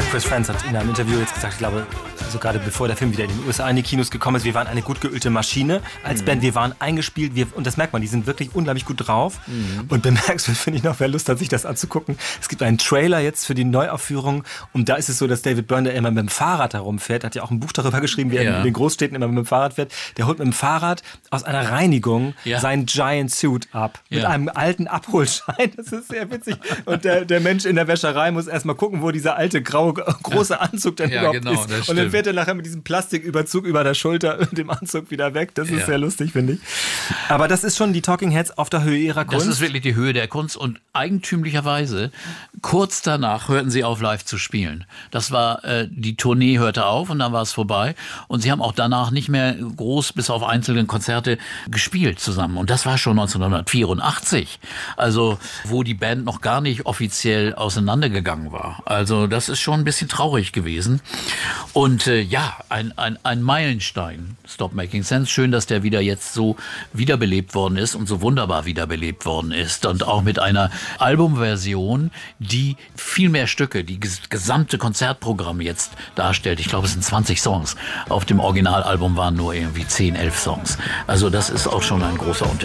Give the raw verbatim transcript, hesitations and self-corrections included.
Chris Friends hat in einem Interview jetzt gesagt, ich glaube, also gerade bevor der Film wieder in den U S A in die Kinos gekommen ist, wir waren eine gut geölte Maschine als mhm. Band, wir waren eingespielt, wir, und das merkt man, die sind wirklich unglaublich gut drauf. Mhm. Und bemerkenswert finde ich noch, wer Lust hat, sich das anzugucken. Es gibt einen Trailer jetzt für die Neuaufführung und da ist es so, dass David Byrne, der immer mit dem Fahrrad herumfährt, hat ja auch ein Buch darüber geschrieben, wie er ja. in den Großstädten immer mit dem Fahrrad fährt, der holt mit dem Fahrrad aus einer Reinigung ja. seinen Giant Suit ab. Ja. Mit einem alten Abholschein, das ist sehr witzig. Und der, der Mensch in der Wäscherei muss erstmal gucken, wo dieser alte, graue, große Anzug denn ja, überhaupt genau, ist. Und dann fährt er nachher mit diesem Plastiküberzug über der Schulter und dem Anzug wieder weg. Das ist ja. sehr lustig, finde ich. Aber das ist schon die Talking Heads auf der Höhe ihrer Kunst. Das ist wirklich die Höhe der Kunst und eigentümlicherweise, kurz danach hörten sie auf, live zu spielen. Das war, äh, die Tournee hörte auf und dann war es vorbei. Und sie haben auch danach nicht mehr groß bis auf einzelne Konzerte gespielt zusammen. Und das war schon neunzehnhundertvierundachtzig. Also, wo die Band noch gar nicht offiziell auseinandergegangen war. Also, das ist schon ein bisschen traurig gewesen. Und äh, ja, ein, ein, ein Meilenstein, Stop Making Sense. Schön, dass der wieder jetzt so wiederbelebt worden ist und so wunderbar wiederbelebt worden ist. Und auch mit einer Albumversion, die viel mehr Stücke, die gesamte Konzertprogramm jetzt darstellt. Ich glaube, es sind zwanzig Songs. Auf dem Originalalbum waren nur irgendwie zehn, elf Songs. Also das ist auch schon ein großer Unterschied.